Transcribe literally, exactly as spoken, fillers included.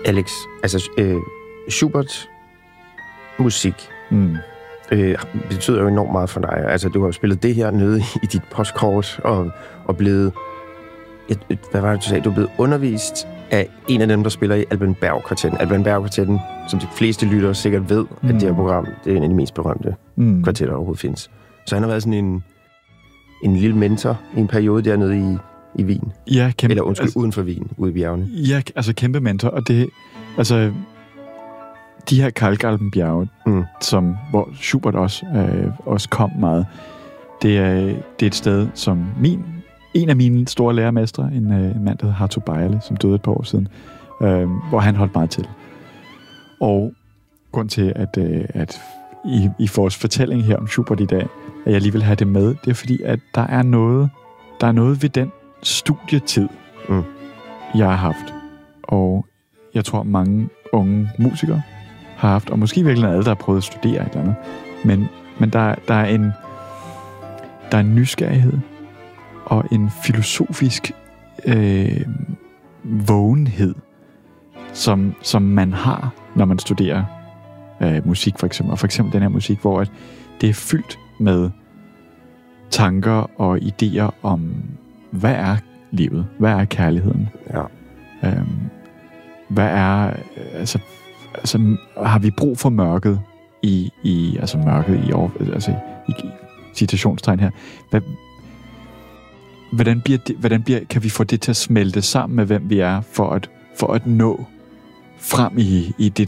Alex, altså øh, Schubert musik Mm. øh, betyder jo enormt meget for dig. Altså, du har jo spillet det her nede i dit postkort, og, og blevet... Et, et, hvad var det, du sagde? Du er blevet undervist af en af dem, der spiller i Alban Berg-kvartetten. Alban Berg-kvartetten, som de fleste lyttere sikkert ved, mm. at det her program, det er en af de mest berømte mm. kvartetter, der overhovedet findes. Så han har været sådan en, en lille mentor i en periode dernede i, i Wien. Ja, kæmpe... Eller undskyld, altså, uden for Wien, ude i bjergene. Ja, altså kæmpe mentor, og det... Altså... De her Kalkalpenbjerge, mm. som, hvor Schubert også, øh, også kom meget, det er, det er et sted, som min, en af mine store lærermestre, en, øh, en mand, der hedder Harto Bejle, som døde et par år siden, øh, hvor han holdt meget til. Og grund til, at, øh, at i, i vores fortælling her om Schubert i dag, at jeg lige vil have det med, det er fordi, at der er noget, der er noget ved den studietid, mm. jeg har haft. Og jeg tror, mange unge musikere har haft, og måske virkelig alle, der har prøvet at studere et eller andet. Men, men der, der er en der er en nysgerrighed og en filosofisk øh, vågenhed, som, som man har, når man studerer øh, musik for eksempel. Og for eksempel den her musik, hvor at det er fyldt med tanker og idéer om, hvad er livet? Hvad er kærligheden? Ja. Øhm, hvad er... Altså, altså, har vi brug for mørket i, i altså mørket i, altså, i, i citationstegn her? Hvad, hvordan, bliver det, hvordan bliver, kan vi få det til at smelte sammen med, hvem vi er, for at, for at nå frem i, i det